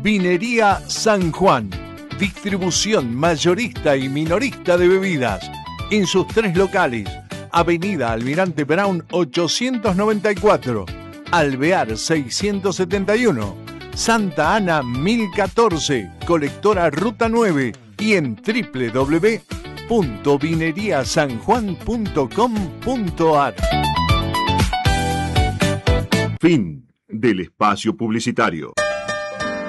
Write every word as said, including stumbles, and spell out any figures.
Vinería San Juan. Distribución mayorista y minorista de bebidas. En sus tres locales. Avenida Almirante Brown ochocientos noventa y cuatro. Alvear seiscientos setenta y uno. Santa Ana mil catorce. Colectora Ruta nueve. Y en doble u doble u doble u punto vinería san juan punto com punto a r. Fin del espacio publicitario.